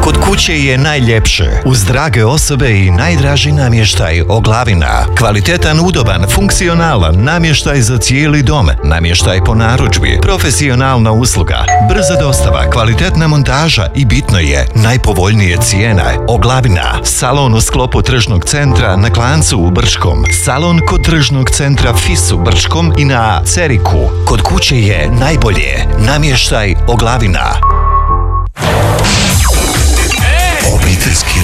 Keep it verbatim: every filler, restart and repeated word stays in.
Kod kuće je najljepše, uz drage osobe i najdraži namještaj Oglavina. Kvalitetan, udoban, funkcionalan namještaj za cijeli dom, namještaj po narudžbi, profesionalna usluga, brza dostava, kvalitetna montaža i bitno je, najpovoljnije cijene. Oglavina, salon u sklopu tržnog centra na Klancu u Brčkom, salon kod tržnog centra Fis u Brčkom i na Ceriku. Kod kuće je najbolje, namještaj Oglavina.